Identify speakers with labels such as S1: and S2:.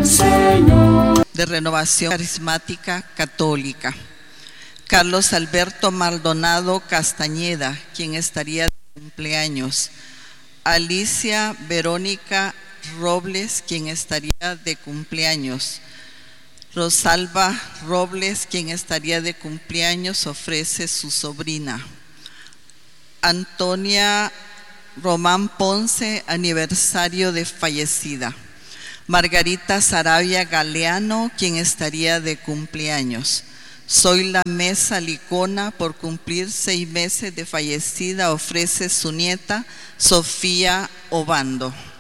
S1: Señor.
S2: De Renovación Carismática Católica, Carlos Alberto Maldonado Castañeda, quien estaría de cumpleaños. Alicia Verónica Robles, quien estaría de cumpleaños. Rosalba Robles, quien estaría de cumpleaños, ofrece su sobrina. Antonia Román Ponce, aniversario de fallecida. Margarita Sarabia Galeano, quien estaría de cumpleaños. Zoila Mesa Licona, por cumplir 6 meses de fallecida, ofrece su nieta Sofía Obando.